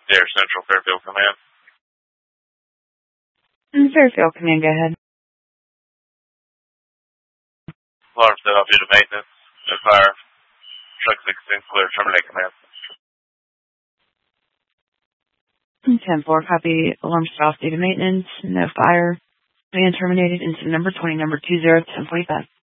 Air Central Fairfield Command. Fairfield Command, go ahead. Alarm set off due to maintenance. No fire. Truck 16 clear. Terminate command. 10-4, copy. Alarm set off due to maintenance. No fire. Command terminated. Incident number 20, number 20, 1045.